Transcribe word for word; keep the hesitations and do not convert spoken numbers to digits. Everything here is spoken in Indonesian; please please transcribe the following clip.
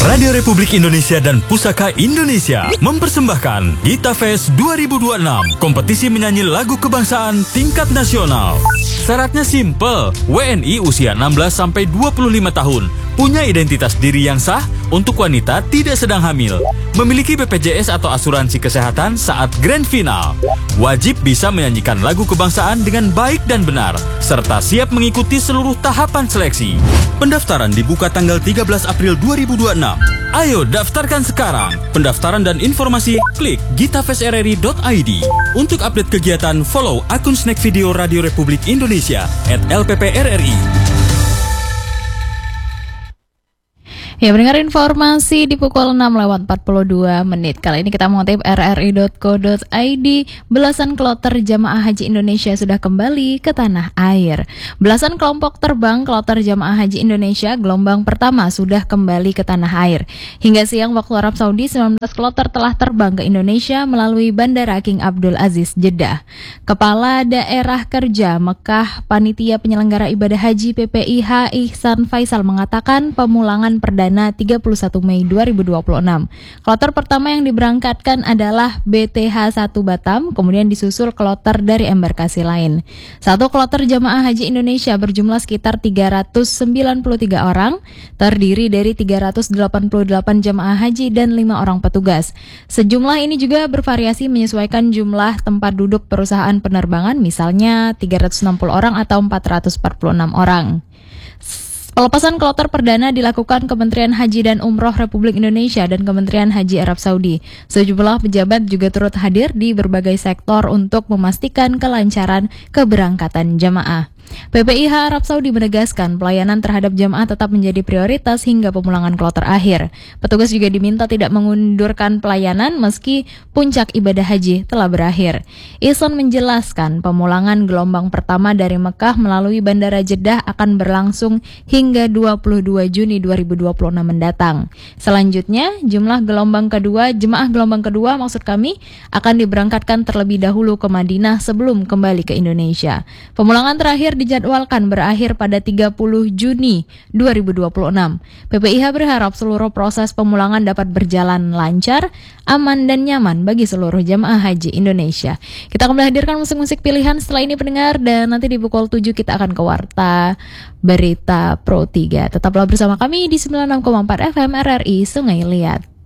Radio Republik Indonesia dan Pusaka Indonesia mempersembahkan Gita Fest dua ribu dua puluh enam, kompetisi menyanyi lagu kebangsaan tingkat nasional. Syaratnya simple, W N I usia enam belas sampai dua puluh lima tahun, punya identitas diri yang sah, untuk wanita tidak sedang hamil, memiliki B P J S atau asuransi kesehatan saat grand final, wajib bisa menyanyikan lagu kebangsaan dengan baik dan benar, serta siap mengikuti seluruh tahapan seleksi. Pendaftaran dibuka tanggal tiga belas April dua ribu dua puluh enam. Ayo daftarkan sekarang. Pendaftaran dan informasi klik gitafestrri dot i d. Untuk update kegiatan, follow akun Snack Video Radio Republik Indonesia at L P P R R I. Ya, mendengar informasi di pukul enam lewat empat puluh dua menit. Kali ini kita mengutip r r i dot co dot i d. Belasan kloter jamaah haji Indonesia sudah kembali ke tanah air. Belasan kelompok terbang kloter jamaah haji Indonesia gelombang pertama sudah kembali ke tanah air. Hingga siang waktu Arab Saudi, sembilan belas kloter telah terbang ke Indonesia melalui Bandara King Abdul Aziz, Jeddah. Kepala Daerah Kerja Mekah Panitia Penyelenggara Ibadah Haji P P I H Ihsan Faisal mengatakan pemulangan perdana tiga puluh satu Mei dua ribu dua puluh enam. Kloter pertama yang diberangkatkan adalah B T H satu Batam, kemudian disusul kloter dari embarkasi lain. Satu kloter jamaah haji Indonesia berjumlah sekitar tiga ratus sembilan puluh tiga orang, terdiri dari tiga ratus delapan puluh delapan jamaah haji dan lima orang petugas. Sejumlah ini juga bervariasi menyesuaikan jumlah tempat duduk perusahaan penerbangan, misalnya tiga ratus enam puluh orang atau empat ratus empat puluh enam orang. Pelepasan kloter perdana dilakukan Kementerian Haji dan Umroh Republik Indonesia dan Kementerian Haji Arab Saudi. Sejumlah pejabat juga turut hadir di berbagai sektor untuk memastikan kelancaran keberangkatan jamaah. P P I H Arab Saudi menegaskan pelayanan terhadap jamaah tetap menjadi prioritas hingga pemulangan kloter akhir. Petugas juga diminta tidak mengundurkan pelayanan meski puncak ibadah haji telah berakhir. Ihsan menjelaskan pemulangan gelombang pertama dari Mekah melalui Bandara Jeddah akan berlangsung hingga dua puluh dua Juni dua ribu dua puluh enam mendatang. Selanjutnya, jumlah gelombang kedua, jemaah gelombang kedua maksud kami akan diberangkatkan terlebih dahulu ke Madinah sebelum kembali ke Indonesia. Pemulangan terakhir dijadwalkan berakhir pada tiga puluh Juni dua ribu dua puluh enam. P P I H berharap seluruh proses pemulangan dapat berjalan lancar, aman dan nyaman bagi seluruh jamaah haji Indonesia. Kita akan menghadirkan musik-musik pilihan setelah ini pendengar, dan nanti di pukul tujuh kita akan ke Warta Berita Pro tiga. Tetaplah bersama kami di sembilan puluh enam koma empat F M R R I Sungai Liat.